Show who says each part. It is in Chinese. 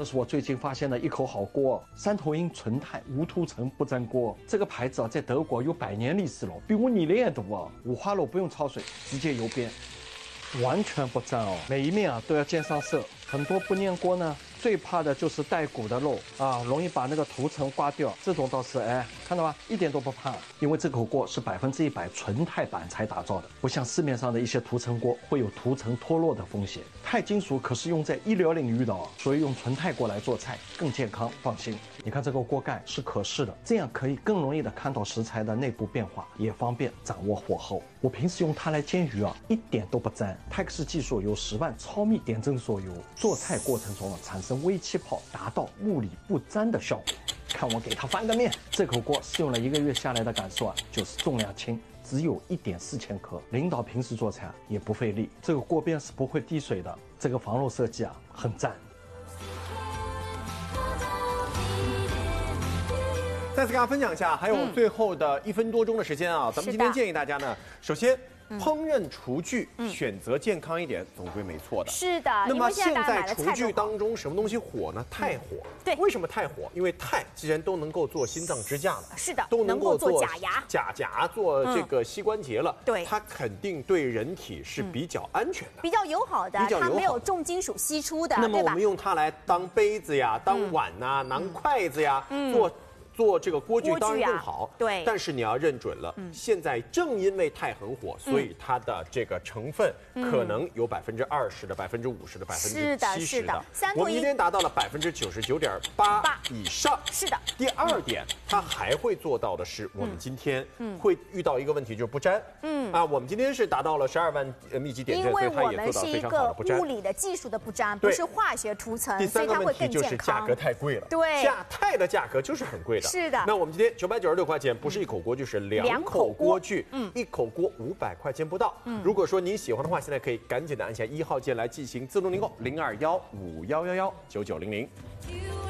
Speaker 1: 这是我最近发现的一口好锅，三头鹰纯钛无涂层不粘锅。这个牌子啊，在德国有100年历史了，比我年龄还多啊。五花肉不用焯水，直接油煸，完全不粘哦。每一面啊都要煎上色。很多不粘锅呢，最怕的就是带骨的肉啊，容易把那个涂层刮掉。这种倒是看到吧，一点都不怕，因为这口锅是100%纯钛板材打造的，不像市面上的一些涂层锅会有涂层脱落的风险。钛金属可是用在医疗领域的哦，所以用纯钛锅来做菜更健康，放心。你看这个锅盖是可视的，这样可以更容易的看到食材的内部变化，也方便掌握火候。我平时用它来煎鱼啊，一点都不粘。泰克斯技术由10万超密点阵所有，做菜过程中产生微气泡，达到物理不粘的效果。看我给它翻个面，这口锅试用了1个月下来的感受啊，就是重量轻，只有1.4千克。领导平时做菜也不费力，这个锅边是不会滴水的，这个防漏设计啊很赞。
Speaker 2: 再次跟大家分享一下，还有最后的1分多钟的时间啊，咱们今天建议大家呢，首先。烹饪厨具选择健康一点，总归没错的。
Speaker 3: 是的。
Speaker 2: 那么现在厨具当中什么东西火呢？钛火。
Speaker 3: 对。
Speaker 2: 为什么钛火？因为钛既然都能够做心脏支架了，
Speaker 3: 是的，
Speaker 2: 都能够做
Speaker 3: 假牙、
Speaker 2: 假牙，做这个膝关节了。
Speaker 3: 对。
Speaker 2: 它肯定对人体是比较安全的，
Speaker 3: 比较友好的，它没有重金属析出的。
Speaker 2: 那么我们用它来当杯子呀、当碗呐、拿筷子呀，做这个锅具当然更好，
Speaker 3: 对。
Speaker 2: 但是你要认准了，现在正因为钛很火，所以它的这个成分可能有20%的、50%的、70%的。我们今天达到了99.8%以上。
Speaker 3: 是的。
Speaker 2: 第二点，它还会做到的是，我们今天会遇到一个问题，就是不粘。我们今天是达到了12万密集点阵，所以它也做到非常好的不粘。
Speaker 3: 因为我们是一个物理的技术的不粘，不是化学涂层，
Speaker 2: 第三个问题就是价格太贵了。
Speaker 3: 对，
Speaker 2: 钛的价格就是很贵的。
Speaker 3: 是的。
Speaker 2: 那我们今天996块钱，不是一口锅具，是2口锅具，一口锅500块钱不到。如果说您喜欢的话，现在可以赶紧的按下1号键来进行自动订购，0215119900。